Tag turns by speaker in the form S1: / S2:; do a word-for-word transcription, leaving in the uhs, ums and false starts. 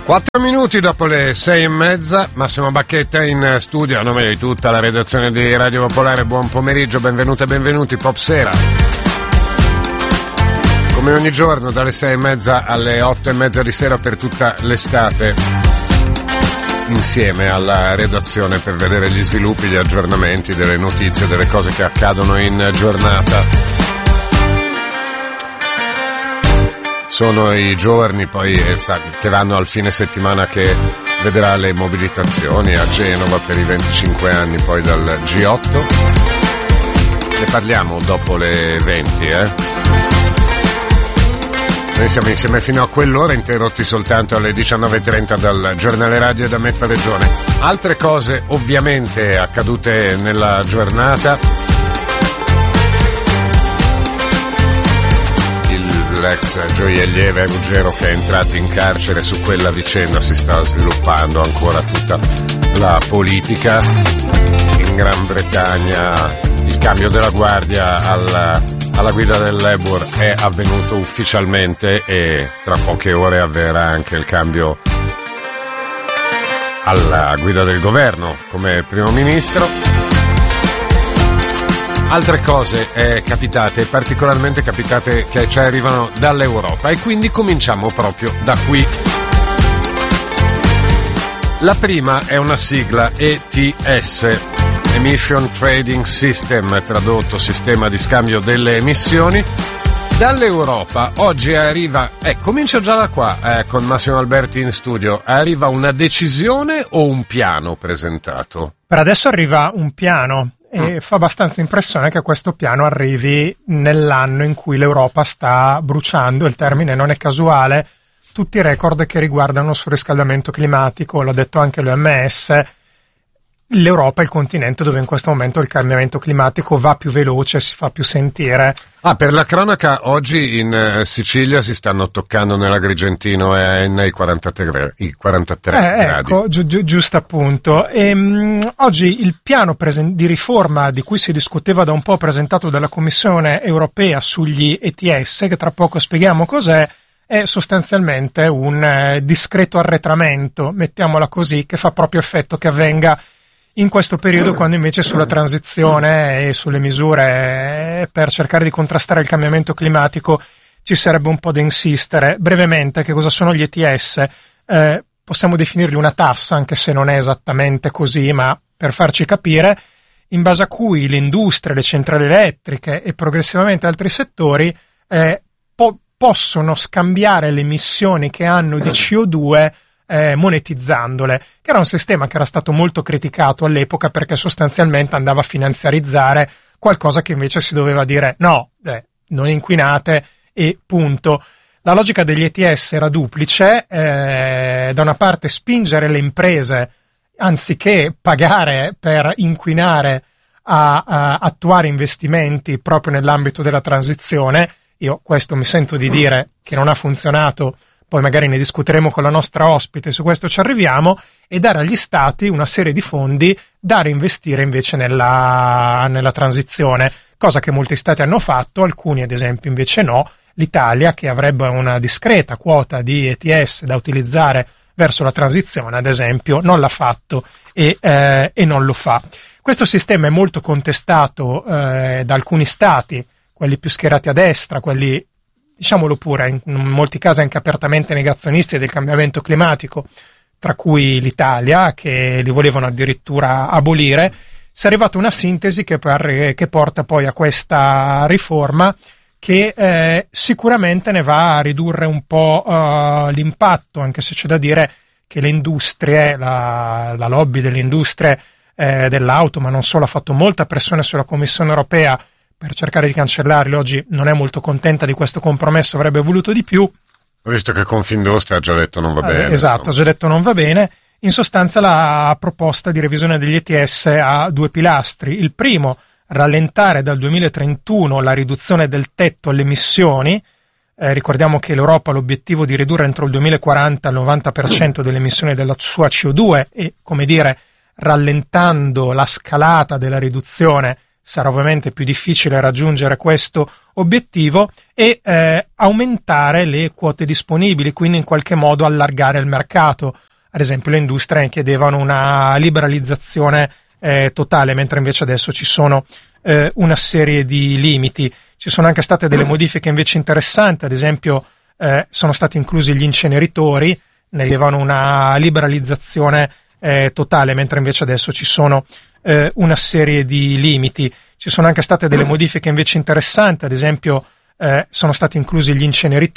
S1: Quattro minuti dopo le sei e mezza, Massimo Bacchetta in studio a nome di tutta la redazione di Radio Popolare. Buon pomeriggio, benvenute e benvenuti, Pop Sera. Come ogni giorno dalle sei e mezza alle otto e mezza di sera per tutta l'estate, insieme alla redazione per vedere gli sviluppi, gli aggiornamenti, delle notizie, delle cose che accadono in giornata. Sono i giorni poi eh, che vanno al fine settimana che vedrà le mobilitazioni a Genova per i venticinque anni poi dal G otto. Ne parliamo dopo le venti, eh? Noi siamo insieme fino a quell'ora, interrotti soltanto alle diciannove e trenta dal giornale radio da Mezza Regione. Altre cose ovviamente accadute nella giornata. L'ex gioielliere Ruggero che è entrato in carcere, su quella vicenda si sta sviluppando ancora tutta la politica. In Gran Bretagna il cambio della guardia alla, alla guida del Labour è avvenuto ufficialmente e tra poche ore avverrà anche il cambio alla guida del governo come primo ministro. Altre cose eh, capitate, particolarmente capitate che ci arrivano dall'Europa, e quindi cominciamo proprio da qui. La prima è una sigla E T S, Emission Trading System, tradotto sistema di scambio delle emissioni. Dall'Europa oggi arriva, eh, comincia già da qua, eh, con Massimo Alberti in studio, arriva una decisione o un piano presentato?
S2: Per adesso arriva un piano. E mm. fa abbastanza impressione che questo piano arrivi nell'anno in cui l'Europa sta bruciando, il termine non è casuale, tutti i record che riguardano il surriscaldamento climatico, l'ha detto anche l'O M S. L'Europa è il continente dove in questo momento il cambiamento climatico va più veloce, si fa più sentire.
S1: Ah, per la cronaca, oggi in uh, Sicilia si stanno toccando nell'Agrigentino e a Enna i quarantatré, i quarantatré
S2: eh,
S1: gradi.
S2: Ecco, gi- gi- giusto appunto. E, mh, oggi il piano presen- di riforma di cui si discuteva da un po', presentato dalla Commissione europea sugli E T S, che tra poco spieghiamo cos'è, è sostanzialmente un eh, discreto arretramento, mettiamola così, che fa proprio effetto che avvenga in questo periodo, quando invece sulla transizione e sulle misure per cercare di contrastare il cambiamento climatico ci sarebbe un po' da insistere. Brevemente, che cosa sono gli E T S? Eh, possiamo definirli una tassa, anche se non è esattamente così, ma per farci capire, in base a cui le industrie, le centrali elettriche e progressivamente altri settori eh, po- possono scambiare le emissioni che hanno di C O due Eh, monetizzandole, che era un sistema che era stato molto criticato all'epoca perché sostanzialmente andava a finanziarizzare qualcosa che invece si doveva dire no, eh, non inquinate e punto. La logica degli E T S era duplice, eh, da una parte spingere le imprese anziché pagare per inquinare a, a attuare investimenti proprio nell'ambito della transizione. Io questo mi sento di dire che non ha funzionato. Poi magari ne discuteremo con la nostra ospite, su questo ci arriviamo, e dare agli stati una serie di fondi da reinvestire invece nella, nella transizione, cosa che molti stati hanno fatto, alcuni ad esempio invece no. L'Italia, che avrebbe una discreta quota di E T S da utilizzare verso la transizione, ad esempio, non l'ha fatto e, eh, e non lo fa. Questo sistema è molto contestato eh, da alcuni stati, quelli più schierati a destra, quelli, diciamolo pure, in molti casi anche apertamente negazionisti del cambiamento climatico, tra cui l'Italia, che li volevano addirittura abolire. Si è arrivata una sintesi che, per, che porta poi a questa riforma che eh, sicuramente ne va a ridurre un po' uh, l'impatto, anche se c'è da dire che le industrie, la, la lobby delle industrie eh, dell'auto, ma non solo, ha fatto molta pressione sulla Commissione europea per cercare di cancellarli. Oggi non è molto contenta di questo compromesso, avrebbe voluto di più.
S1: Ho visto che Confindustria ha già detto non va bene.
S2: Eh, esatto, ha già detto non va bene. In sostanza la proposta di revisione degli E T S ha due pilastri. Il primo, rallentare dal duemilatrentuno la riduzione del tetto alle emissioni. Eh, ricordiamo che l'Europa ha l'obiettivo di ridurre entro il duemilaquaranta il novanta per cento delle emissioni della sua C O due e, come dire, rallentando la scalata della riduzione sarà ovviamente più difficile raggiungere questo obiettivo, e eh, aumentare le quote disponibili, quindi in qualche modo allargare il mercato. Ad esempio le industrie chiedevano una liberalizzazione eh, totale, mentre invece adesso ci sono eh, una serie di limiti. Ci sono anche state delle modifiche invece interessanti, ad esempio eh, sono stati inclusi gli inceneritori, ne avevano una liberalizzazione eh, totale, mentre invece adesso ci sono eh, una serie di limiti. Ci sono anche state delle modifiche invece interessanti, ad esempio eh, sono stati inclusi gli inceneritori